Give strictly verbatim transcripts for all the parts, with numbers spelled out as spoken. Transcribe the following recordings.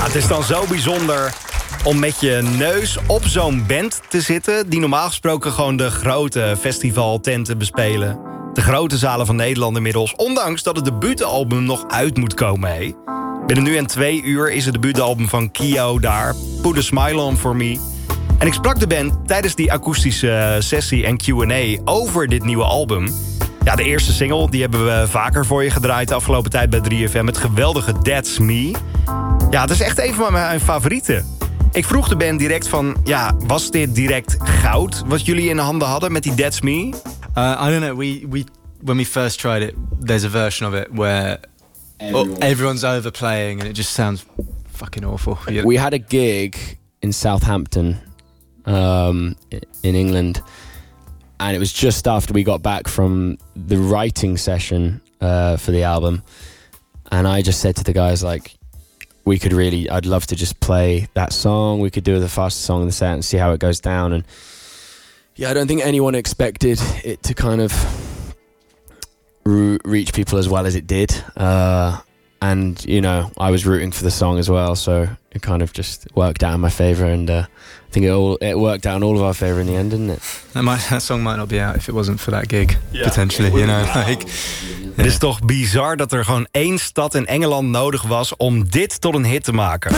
het is dan zo bijzonder om met je neus op zo'n band te zitten... die normaal gesproken gewoon de grote festivaltenten bespelen. De grote zalen van Nederland inmiddels. Ondanks dat het debuutalbum nog uit moet komen, hé. Binnen nu en twee uur is het debuutalbum van Kio daar. Put a Smile On For Me. En ik sprak de band tijdens die akoestische sessie en Q en A over dit nieuwe album. Ja, de eerste single, die hebben we vaker voor je gedraaid de afgelopen tijd bij drie F M. Het geweldige That's Me. Ja, het is echt een van mijn favorieten. Ik vroeg de band direct van, ja, was dit direct goud wat jullie in de handen hadden met die That's Me? Uh, I don't know, we, we, when we first tried it, there's a version of it where Everyone. everyone's overplaying and it just sounds fucking awful. We had a gig in Southampton, um, in England, and it was just after we got back from the writing session uh, for the album, and I just said to the guys, like, we could really, I'd love to just play that song, we could do the fastest song in the set and see how it goes down. And yeah, I don't think anyone expected it to kind of re- reach people as well as it did. Uh, and, you know, I was rooting for the song as well, so it kind of just worked out in my favour, and uh, I think it all it worked out in all of our favour in the end, didn't it? That, might, that song might not be out if it wasn't for that gig, yeah. Potentially, you know. Like, yeah. Het is toch bizar dat er gewoon één stad in Engeland nodig was om dit tot een hit te maken.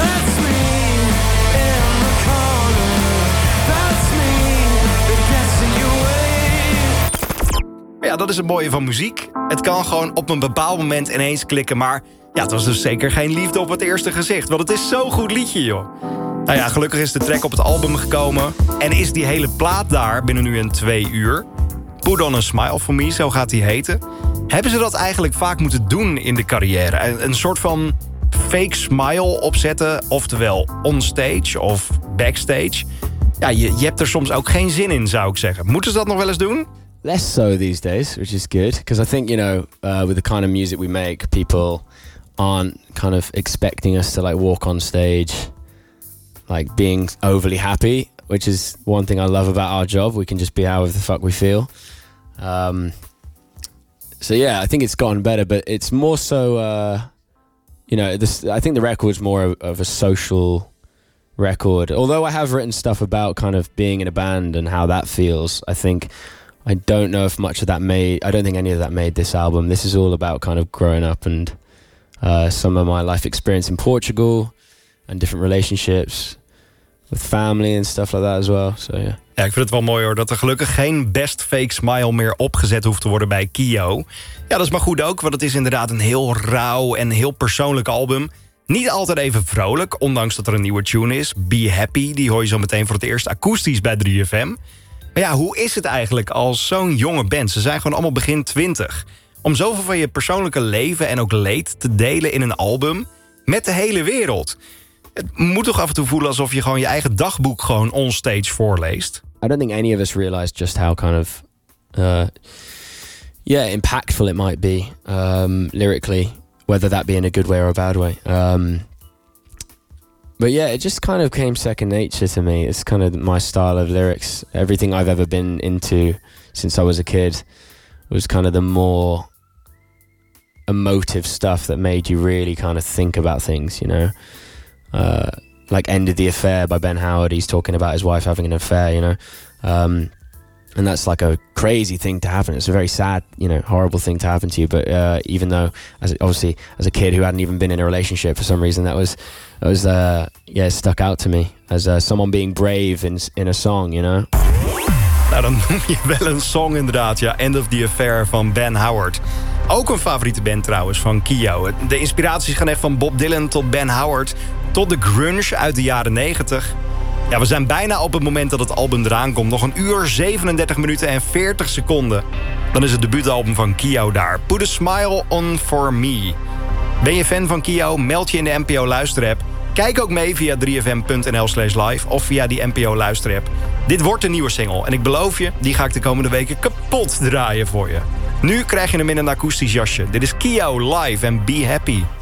Ja, dat is het mooie van muziek. Het kan gewoon op een bepaald moment ineens klikken, maar ja, het was dus zeker geen liefde op het eerste gezicht. Want het is zo'n goed liedje, joh. Nou ja, gelukkig is de track op het album gekomen en is die hele plaat daar binnen nu een twee uur. Put on a Smile For Me, zo gaat die heten. Hebben ze dat eigenlijk vaak moeten doen in de carrière? Een, een soort van fake smile opzetten, oftewel onstage of backstage. Ja, je, je hebt er soms ook geen zin in, zou ik zeggen. Moeten ze dat nog wel eens doen? Less so these days, which is good. Because I think, you know, uh, with the kind of music we make, people aren't kind of expecting us to like walk on stage like being overly happy, which is one thing I love about our job. We can just be however the fuck we feel. Um, so yeah, I think it's gotten better, but it's more so, uh, you know, this, I think the record's more of, of a social record. Although I have written stuff about kind of being in a band and how that feels, I think I don't know if much of that made, I don't think any of that made this album. This is all about kind of growing up and uh, some of my life experience in Portugal and different relationships with family and stuff like that as well. So yeah. Ja, ik vind het wel mooi hoor, dat er gelukkig geen best fake smile meer opgezet hoeft te worden bij Kio. Ja, dat is maar goed ook, want het is inderdaad een heel rauw en heel persoonlijk album. Niet altijd even vrolijk, ondanks dat er een nieuwe tune is. Be Happy, die hoor je zo meteen voor het eerst akoestisch bij drie F M. Maar ja, hoe is het eigenlijk als zo'n jonge band? Ze zijn gewoon allemaal begin twintig. Om zoveel van je persoonlijke leven en ook leed te delen in een album met de hele wereld. Het moet toch af en toe voelen alsof je gewoon je eigen dagboek gewoon onstage voorleest? I don't think any of us realized just how kind of uh, yeah, impactful it might be um, lyrically, whether that be in a good way or a bad way. Um, but yeah, it just kind of came second nature to me. It's kind of my style of lyrics. Everything I've ever been into since I was a kid was kind of the more emotive stuff that made you really kind of think about things, you know? Uh, like Ended the Affair by Ben Howard. He's talking about his wife having an affair, you know? Um, and that's like a crazy thing to happen. It's a very sad, you know, horrible thing to happen to you. But uh, even though, as obviously, as a kid who hadn't even been in a relationship for some reason, that was, that was uh, yeah, stuck out to me as uh, someone being brave in in a song, you know. Nou, dan noem je wel een song inderdaad, ja. End of the Affair van Ben Howard. Ook een favoriete band trouwens van Kio. De inspiraties gaan echt van Bob Dylan tot Ben Howard tot de grunge uit de jaren negentig. Ja, we zijn bijna op het moment dat het album eraan komt. Nog een uur, zevenendertig minuten en veertig seconden. Dan is het debuutalbum van Kio daar. Put a Smile On For Me. Ben je fan van Kio? Meld je in de N P O luisterapp. Kijk ook mee via drie f m punt n l slash live of via die N P O luisterapp. Dit wordt een nieuwe single en ik beloof je, die ga ik de komende weken kapot draaien voor je. Nu krijg je hem in een akoestisch jasje. Dit is Kio live en Be Happy.